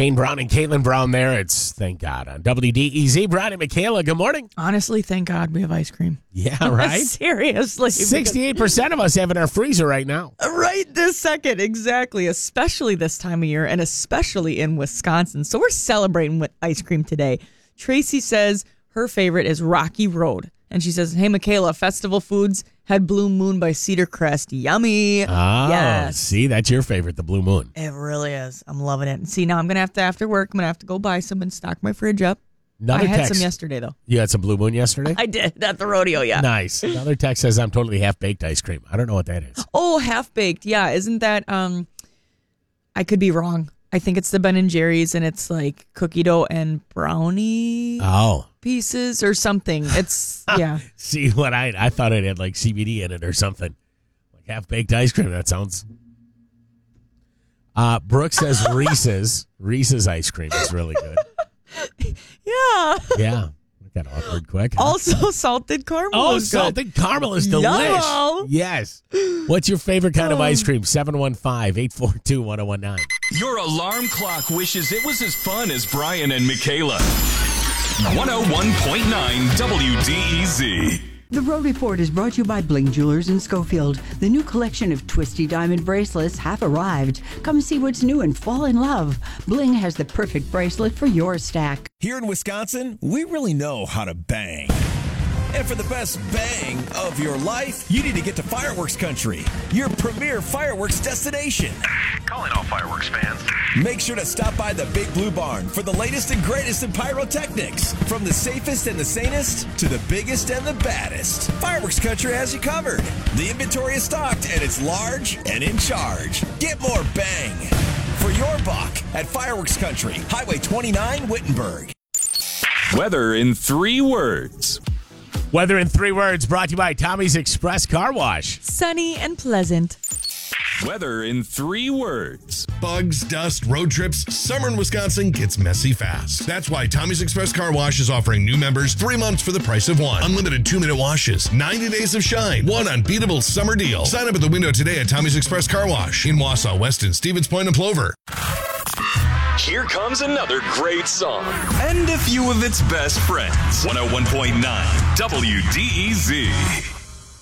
Kane Brown and Caitlin Brown there. It's Thank God on WDEZ. Brian and Michaela, good morning. Honestly, thank God we have ice cream. Yeah, right? Seriously. 68% of us have in our freezer right now. Right this second, exactly. Especially this time of year and especially in Wisconsin. So we're celebrating with ice cream today. Tracy says her favorite is Rocky Road. And she says, hey, Michaela, Festival Foods had Blue Moon by Cedar Crest. Yummy. Oh, yes. See, that's your favorite, the Blue Moon. It really is. I'm loving it. And see, now I'm going to have to, after work, I'm going to have to go buy some and stock my fridge up. I had some yesterday, though. You had some Blue Moon yesterday? I did, at the rodeo, yeah. Nice. Another text says, I'm totally half-baked ice cream. I don't know what that is. Oh, half-baked. Yeah, isn't that, I could be wrong. I think it's the Ben & Jerry's, and it's like cookie dough and brownie pieces or something. It's, yeah. See, what I thought it had like CBD in it or something. Like half-baked ice cream. That sounds... Brooke says Reese's. Reese's ice cream is really good. Yeah. Yeah. Got awkward quick. Huh? Also, salted caramel. Oh, is good. salted caramel is delish. Yum. Yes. What's your favorite kind of ice cream? 715-842-1019. Your alarm clock wishes it was as fun as Brian and Michaela. 101.9 WDEZ. The Road Report is brought to you by Bling Jewelers in Schofield. The new collection of twisty diamond bracelets have arrived. Come see what's new and fall in love. Bling has the perfect bracelet for your stack. Here in Wisconsin, we really know how to bang. And for the best bang of your life, you need to get to Fireworks Country, your premier fireworks destination. Calling all fireworks fans. Make sure to stop by the Big Blue Barn for the latest and greatest in pyrotechnics. From the safest and the sanest to the biggest and the baddest, Fireworks Country has you covered. The inventory is stocked and it's large and in charge. Get more bang for your buck at Fireworks Country, Highway 29, Wittenberg. Weather in 3 words. Weather in 3 words brought to you by Tommy's Express Car Wash. Sunny and pleasant. Weather in 3 words. Bugs, dust, road trips, summer in Wisconsin gets messy fast. That's why Tommy's Express Car Wash is offering new members 3 months for the price of 1. Unlimited 2-minute washes, 90 days of shine, one unbeatable summer deal. Sign up at the window today at Tommy's Express Car Wash in Wausau, Weston, Stevens Point, and Plover. Here comes another great song. And a few of its best friends. 101.9 WDEZ.